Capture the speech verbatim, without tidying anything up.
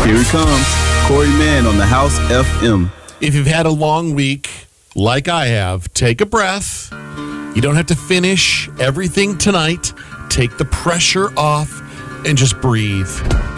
Here he comes, Corey Mann on the House F M. If you've had a long week, like I have, take a breath. You don't have to finish everything tonight. Take the pressure off and just breathe.